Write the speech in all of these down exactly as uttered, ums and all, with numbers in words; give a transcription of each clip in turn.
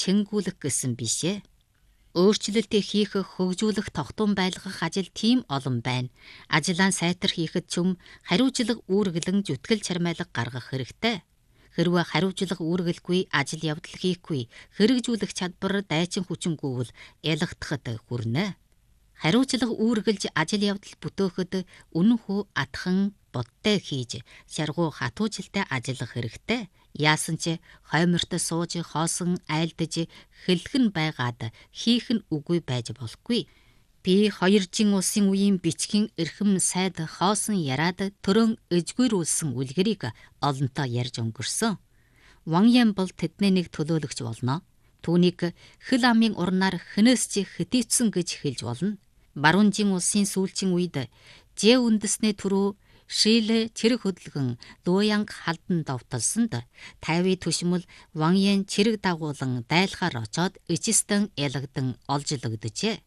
чингүүлэх гэсэн бишээ. Өөрчлөлтийг хийх, хөгжүүлэх, тогтун байлгах ажил тийм олон байна. Ажлаа сайтар хийхэд ч юм хариуцлага үүргэлэн зүтгэл чармайлга гаргах хэрэгтэй. Хэрвээ хариуцлага үүргэлгүй ажил явдал хийхгүй, хэрэгжүүлэх чадвар дайчин хүчингүйвэл ялгдахад хүрнэ. Хариуцлага үүргэлж ажил явдал бүтөөхөд үнэнхүү атхан бодтой хийж, шаргуу хатуужилтай ажиллах хэрэгтэй. Яасан ч хойморт сууж, хоосон айлдаж, хэлхэн байгаад хийх нь үгүй байж болохгүй. Би хоёр жин улсын үеийн бичгийн эрхэм сайд хоосон яраад төрөн эжгүйрүүлсэн үлгэрийг олонтоо ярьж өнгөрсөн. Ван Ян бол тэдний нэг төлөөлөгч болно. Түүнийг хэл амын урнаар хэнээс ч хэтийцсэн гэж хэлж болно. Баруун жин улсын сүүлчийн үед Жэ үндэсний түрүү Шилэ чирэг хөдөлгөн Луянг халдан довтолсонд тайвы түшмэл Ван Ян чирэг дагуулan дайлахаар очоод ичстэн ялгдан олж лөгдөжээ.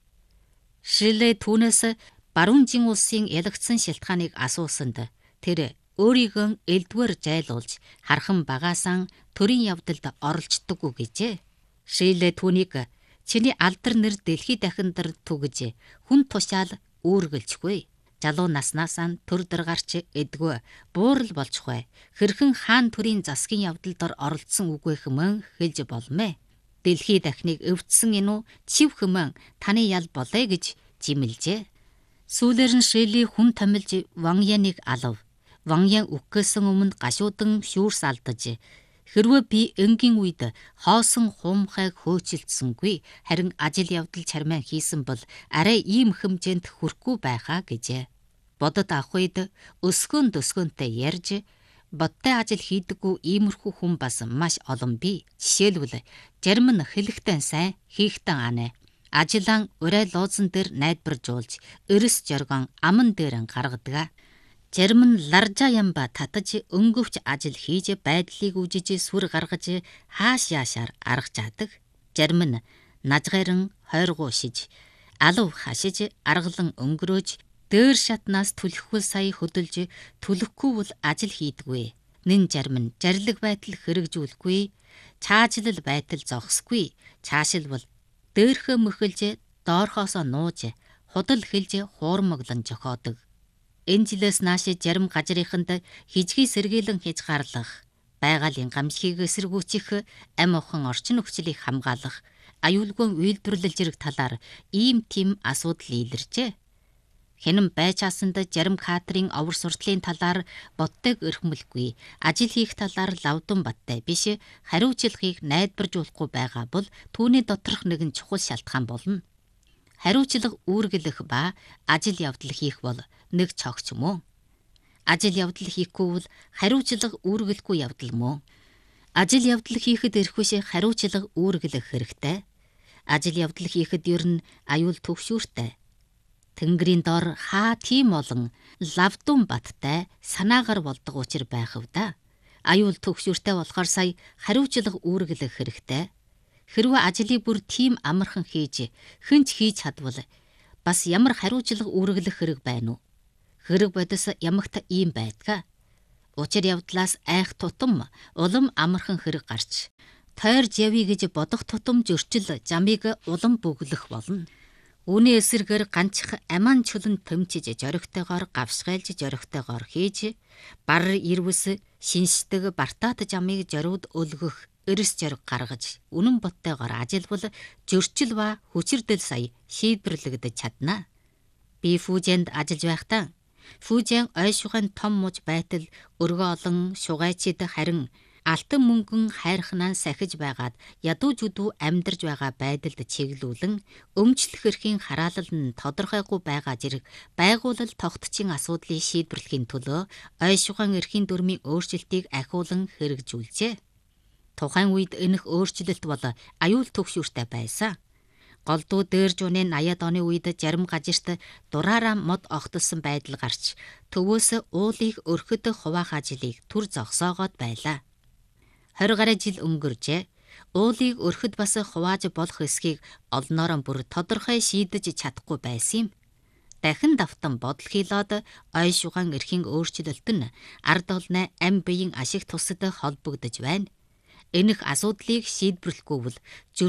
Шилэ түүнээс баруун жин улсын ялгдсан шалтгааныг асуусанд тэр өөрийгөө элдвэр жайлуулж хархан багаасан төрийн явдалд оролцдоггүй гэжээ. Шилэ түүнийг чиний алдар нэр дэлхий дахиндар түгэж хүн тушаал үүргэлжгүй. Залуу наснасаа төр даргарч эдгөө буурал болчихвэ. Хэрхэн хаан төрийн засгийн явдалд оролцсон үгүй хэмээн хэлж болмэ. Дэлхий дахныг өвдсөн энүү чив хэмээн таны ял болъё гэж жимэлжээ. Сүүлээр нь Шили хүн томилж Ван Яныг алав. Ван Ян үхгээс өмнө гашуудан шүүрс алдаж хэрвээ би энгийн үед хоосон хуумхайг хөөцөлдсөнгүй, харин ажил явдал чармай хийсэн бол арай ийм хэмжээнд хүрэхгүй байхаа гэжээ. Бодод авах үед өсгөн дөсгөнтэй ярьж бодтой ажил хийдэггүй иймэрхүү хүн бас маш олон бий. Жишээлбэл зарим нь хэлэхтэн сайн, хийхтэн анаа. Ажлаа урай луузан дээр найдваржуулж, эрс жаргон аман дээр гаргадаг. Зарим нь ларжа ямба татаж өнгөвч ажил хийж байдлыг үжиж сүр гаргаж хааш яашаар арга чаадаг. Зарим нь нажгайран хойргоо шиж, алав хашиж аргалан өнгөрөөж дээр шатнаас түлхэхгүй сая хөдөлж түлхэхгүй бол ажил хийдэггүй. Нин зарим нь жарлаг байтал хэрэгжүүлэхгүй, чаажлал байтал зогсохгүй. Цаашил бол дээрхөө мөхөлж доорхоосоо нууж худал хэлж хуурмаглан жохоодог. Энэ жилээс нааш зарим газрынханд хижгийг сэргийлэн хийж гарлах, байгалийн гамшигыг эсэргүүцэх, ам ухан орчин нөхцөлийг хамгаалах, аюулгүй үйлдвэрлэл зэрэг талаар ийм тийм асуудал илэрчээ. Хэнэн байчаасанд зарим кадрын овор суртлын талаар боттойг өрхмөлгүй, ажил хийх талаар лавдан баттай биш, хариуцлагыг найдваржуулахгүй байгаа бол түүний доторх нэгэн чухал шалтгаан болно. Хариуцлага үүргэлэх ба ажил явдал хийх бол нэг цогц мөн. Ажил явдал хийхгүй бол хариуцлага үүргэлэхгүй явдал мөн. Ажил явдал хийхэд эрхвэш хариуцлага үүргэлэх хэрэгтэй. Ажил явдал хийхэд ер нь аюул төгшүүртэй. Тэнгэрийн дор хаа тийм олон лавдун баттай санаагаар болдог учир байхав да. Аюул төгшүүртэй болохоор сая хариуцлага үүргэлэх хэрэгтэй. Хэрвээ ажлыг бүр тийм амархан хийж, хэнч хийж чадвал бас ямар хариуцлага үүргэлэх хэрэг байна уу? Хэрэг бодис ямагт ийм байдгаа. Учир явдлаас айх тутам улам амархан хэрэг гарч, тойрж явъя гэж бодох тутам зөрчил замыг улам бөглөх болно. Үүний эсрэгээр ганцх аман чулан төмчиж зоригтойгоор гавсгайлж зоригтойгоор хийж, бар ирвэс шинсдэг бартаат замыг зориуд өлгөх эрс зориг гаргаж, үнэн боттойгоор ажилбал зөрчил ба хүчирдэл сая шийдвэрлэгдэж чадна. Би Фужинд ажиллаж байхдаа Фужийн ой шугайн том муж байтал өргө олон шугайчид харин алтан мөнгөн хайрхнаа сахиж байгаад ядуу жудуу амьдарж байгаа байдалд чиглүүлэн өмчлөх эрхийн хараалал нь тодорхойгүй байгаа зэрэг байгуулал тогтцын асуудлыг шийдвэрлэхийн төлөө ой шугайн эрхийн дүрмийн өөрчлөлтийг ахиулан хэрэгжүүлжээ. Тухайн үед энэх өөрчлөлт бол аюул төгшүүртэй байсан. Голдуу дээр жууны наяад оны үед зарим газарт дураараа мод огтолсон байдал гарч төвөөс уулыг өрхөд хуваах ажлыг түр зогсоогоод байлаа. Хорь гаруй жил өнгөржээ. Уулыг өрхөд бас хувааж болох эсхийг олноороо бүр тодорхой шийдэж чадахгүй байсан юм. Дахин давтан бодол хийлоод ой шугаан эрхийн өөрчлөлт нь ард олны ам биеийн ашиг тусад холбогдож байна. Энэх асуудлыг шийдвэрлэхгүй бол